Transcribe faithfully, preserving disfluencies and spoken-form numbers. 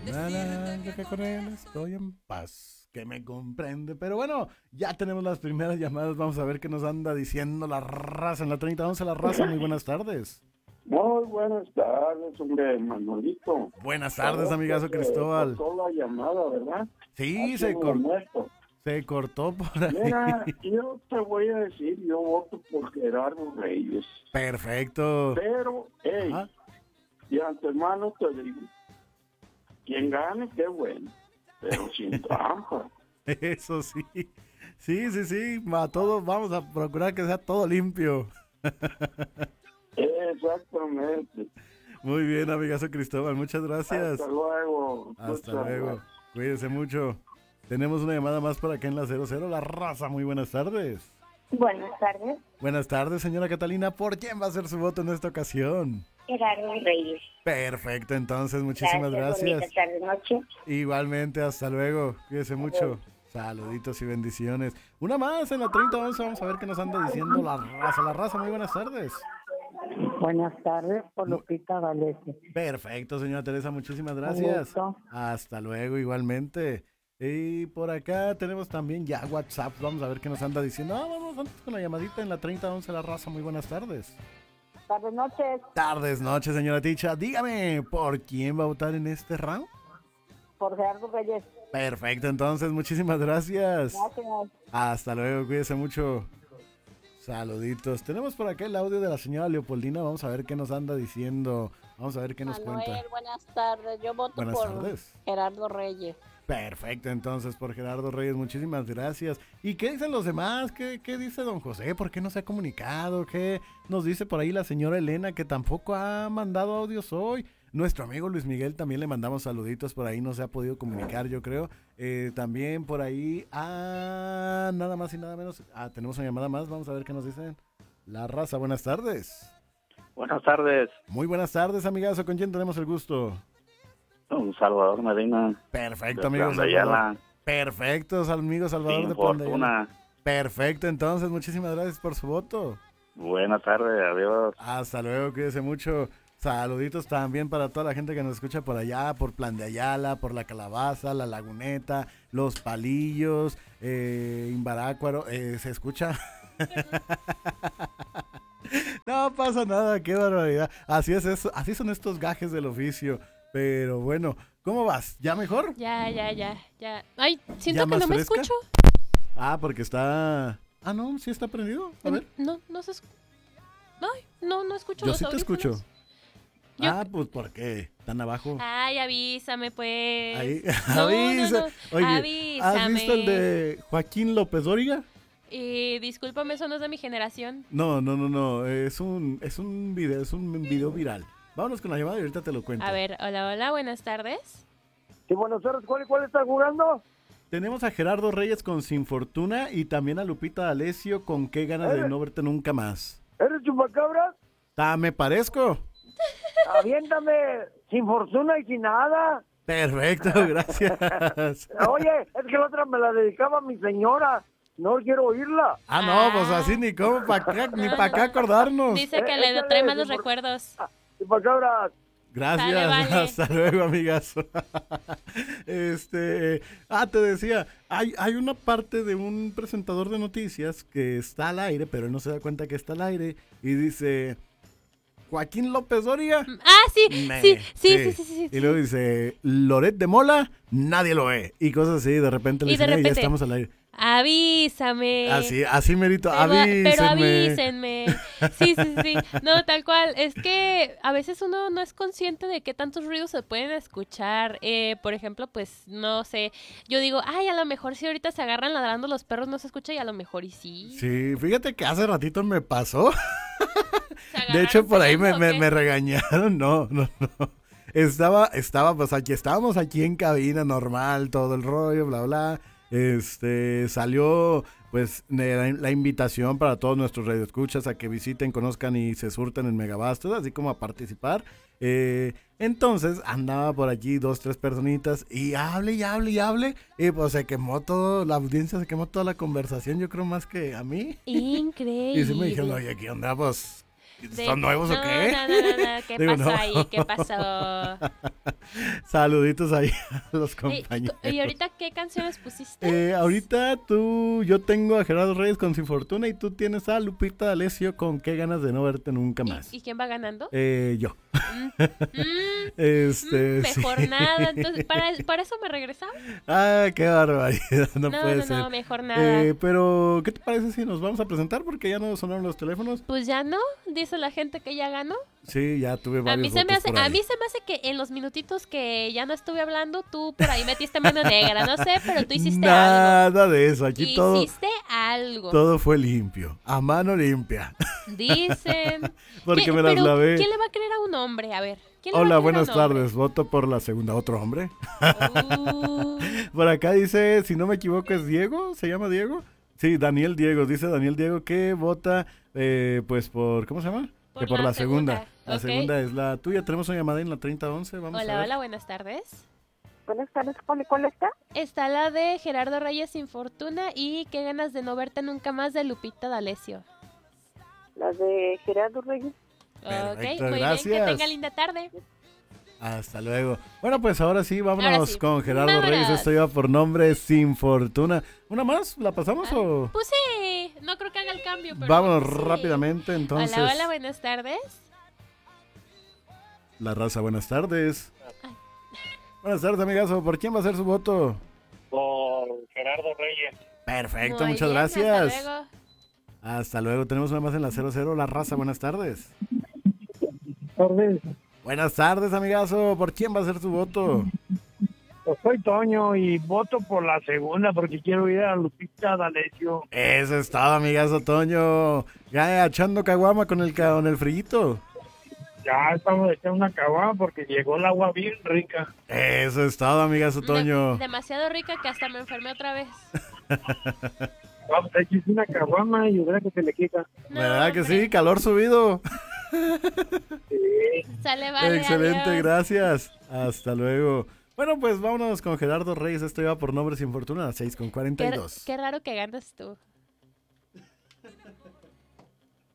Na, na, yo que con él estoy en paz, que me comprende. Pero bueno, ya tenemos las primeras llamadas. Vamos a ver qué nos anda diciendo la raza en la treinta once. La raza, muy buenas tardes. Muy buenas tardes, hombre, Manolito. Buenas tardes, amigazo Cristóbal. Cortó la llamada, ¿verdad? Sí, Aquí se, en cor- lo nuestro. se cortó por ahí. Mira, yo te voy a decir, yo voto por Gerardo Reyes. Perfecto. Pero, hey, Ajá. de antemano te digo, quien gane, qué bueno, pero sin trampa. Eso sí. Sí, sí, sí. A todos vamos a procurar que sea todo limpio. Exactamente. Muy bien, amigazo Cristóbal. Muchas gracias. Hasta luego. Hasta Muchas luego. gracias. Cuídese mucho. Tenemos una llamada más por acá en la cero cero. La raza, muy buenas tardes. Buenas tardes, Buenas tardes, señora Catalina. ¿Por quién va a ser su voto en esta ocasión? Gerardo Reyes. Perfecto, entonces, muchísimas Gracias, gracias. bonita tarde, noche. Igualmente, hasta luego. Cuídese mucho. Saluditos y bendiciones. Una más en la treinta once. Vamos a ver qué nos anda diciendo la raza. La raza, muy buenas tardes. Buenas tardes, por Lupita Valese. Perfecto, señora Teresa, muchísimas gracias. gusto. Hasta luego, igualmente. Y por acá tenemos también ya WhatsApp. Vamos a ver qué nos anda diciendo. Ah, vamos antes con la llamadita en la treinta once. La raza, muy buenas tardes. Tardes, noches, Tardes, noches, señora Ticha. Dígame, ¿por quién va a votar en este round? por Gerardo Reyes. Perfecto, entonces, muchísimas gracias. Gracias. Hasta luego, cuídese mucho. Saluditos. Tenemos por acá el audio de la señora Leopoldina. Vamos a ver qué nos anda diciendo. Vamos a ver qué nos Manuel, cuenta. buenas tardes. Yo voto Buenas por tardes. Gerardo Reyes. Perfecto, entonces, por Gerardo Reyes, muchísimas gracias. ¿Y qué dicen los demás? ¿Qué, qué dice don José? ¿Por qué no se ha comunicado? ¿Qué nos dice por ahí la señora Elena, que tampoco ha mandado audios hoy? Nuestro amigo Luis Miguel también le mandamos saluditos por ahí, no se ha podido comunicar, yo creo. Eh, también por ahí, ah, nada más y nada menos. Ah, tenemos una llamada más, vamos a ver qué nos dicen. La raza, buenas tardes. Buenas tardes, Muy buenas tardes, amigazo, ¿con quién tenemos el gusto? un Salvador Medina. Perfecto, de amigo Plan de Salvador. Ayala, Perfecto, amigo Salvador sin de Plan de Ayala. fortuna. Perfecto, entonces, muchísimas gracias por su voto. Buenas tardes, adiós. Hasta luego, cuídese mucho. Saluditos también para toda la gente que nos escucha por allá, por Plan de Ayala, por La Calabaza, La Laguneta, Los Palillos, eh, Imbarácuaro, eh, ¿se escucha? No pasa nada, qué barbaridad. Así es eso, así son estos gajes del oficio. Pero bueno, ¿cómo vas? ¿Ya mejor? Ya, ya, ya, ya. Ay, ¿Ya siento que más no me fresca? escucho. Ah, porque está... Ah, no, sí está prendido. A ver, No, no se escucha. Ay, no, no escucho yo los sí te audífonos. escucho. Yo- Ah, pues ¿por qué? ¿Están abajo? Ay, avísame, pues. Ahí, No, no, avisa. no, Oye, ¿has avísame. visto el de Joaquín López Dóriga? Y discúlpame, eso no es de mi generación. No, no, no, no, es un, es un video, es un video viral. Vámonos con la llamada y ahorita te lo cuento. A ver, hola, hola, buenas tardes. Sí, buenas tardes, ¿cuál, cuál está jugando? Tenemos a Gerardo Reyes con Sin Fortuna y también a Lupita D'Alessio con Qué ganas de no verte nunca más. ¿Eres chupacabras? ¿Ta me parezco? Aviéntame, sin fortuna y sin nada. Perfecto, gracias. Oye, es que la otra me la dedicaba a mi señora. No quiero oírla. Ah, no, pues así ni cómo pa' acá, ni para acá acordarnos. Dice que Eh, le échale, trae malos sí, por- recuerdos. Chupacabras. Gracias, Sale, vale. hasta luego, amigazo. Este, ah, te decía, hay, hay una parte de un presentador de noticias que está al aire, pero él no se da cuenta que está al aire, y dice, Joaquín López Dóriga. Ah, sí, Me- sí, sí, sí, sí, sí, Y luego dice, Loret de Mola, nadie lo ve. Y cosas así, de repente le Y de dicen, "Ey, ya repente, estamos al aire. Avísame. Así, así merito, Pero, a- avísenme. pero avísenme. Sí, sí, sí. No, tal cual. Es que a veces uno no es consciente de qué tantos ruidos se pueden escuchar. Eh, por ejemplo, pues, no sé. Yo digo, ay, a lo mejor si ahorita se agarran ladrando los perros no se escucha y a lo mejor y sí. Sí, fíjate que hace ratito me pasó. ¿Se De agarraron hecho, por ahí me, peleando o me, qué? me regañaron. No, no, no. Estaba, estaba, pues aquí, estábamos aquí en cabina normal, todo el rollo, bla, bla. Este, salió, pues, la, la invitación para todos nuestros radioescuchas a que visiten, conozcan y se surten en Megabastos, así como a participar. Eh, entonces, andaba por allí dos, tres personitas y hable y hable y hable. Y pues se quemó todo, la audiencia se quemó toda la conversación, yo creo más que a mí. Increíble. Y sí me dijeron, oye, ¿qué onda? Pues, De- ¿Son nuevos o no, qué? No, no, no, no, ¿qué Digo, pasó no. ahí? ¿Qué pasó? Saluditos ahí a los Ey, compañeros. ¿Y ahorita qué canciones pusiste? Eh, ahorita tú, yo tengo a Gerardo Reyes con Sin Fortuna y tú tienes a Lupita D'Alessio con Qué ganas de no verte nunca ¿Y, más. y quién va ganando? Eh, yo. Mm, mm, Este, mm, mejor sí. nada. Entonces, ¿para, ¿para eso me regresaba? Ah, qué barbaridad, no, No, puede no, ser. no, mejor nada. Eh, pero, ¿qué te parece si nos vamos a presentar? Porque ya no sonaron los teléfonos. Pues ya no, dice la gente que ya ganó. Sí, ya tuve A varios mí se me votos hace, por a ahí. mí se me hace que en los minutitos que ya no estuve hablando, tú por ahí metiste mano negra, no sé, pero tú hiciste algo. Nada de eso, aquí todo, Hiciste algo. todo fue limpio, a mano limpia. Dicen. Porque ¿Qué- me las pero lavé. ¿Quién le va a creer a un hombre? A ver. ¿quién le va a Hola, creer a buenas un hombre? tardes, voto por la segunda, otro hombre. Uh, Por acá dice, si no me equivoco, es Diego, ¿se llama Diego? Sí, Daniel Diego, dice Daniel Diego que vota, eh, pues por, ¿cómo se llama? Por que por la la segunda. segunda, La ok. segunda es la tuya, tenemos una llamada en la treinta once, vamos a hola, ver. hola, buenas tardes. Buenas tardes, ¿cuál, cuál está? Está la de Gerardo Reyes Sin Fortuna y qué ganas de no verte nunca más de Lupita D'Alessio. La de Gerardo Reyes. Ok, Perfecto, muy bien, gracias. que tenga linda tarde. Hasta luego. Bueno, pues ahora sí, vámonos Ahora sí, con Gerardo vámonos. Reyes. Esto iba por nombre Sin Fortuna. ¿Una más? ¿La pasamos Ah, o...? Pues sí, no creo que haga el cambio, pero Vámonos sí. rápidamente, entonces. Hola, hola, buenas tardes. La raza, buenas tardes. Ay. Buenas tardes, amigazo. ¿Por quién va a ser su voto? Por Gerardo Reyes. Perfecto, Muy muchas bien, gracias. Hasta luego. Hasta luego. Tenemos una más en la cero cero. La raza, buenas tardes. Tardes. Buenas tardes, amigazo. ¿Por quién va a ser su voto? Pues soy Toño y voto por la segunda porque quiero ir a Lupita D'Alessio. Eso es todo, amigazo Toño. Ya echando caguama con el, ca- con el frillito. Ya estamos echando una caguama porque llegó el agua bien rica. Eso es todo, amigazo Toño. De- demasiado rica que hasta me enfermé otra vez. Vamos a echar una caguama y verá que se le quita. No, ¿Verdad que hombre. sí? Calor subido. Sale, vale, Excelente, adiós. gracias. Hasta luego. Bueno, pues vámonos con Gerardo Reyes. Esto iba por nombre Sin Fortuna a las seis con cuarenta y Qué, dos. qué raro que ganas tú.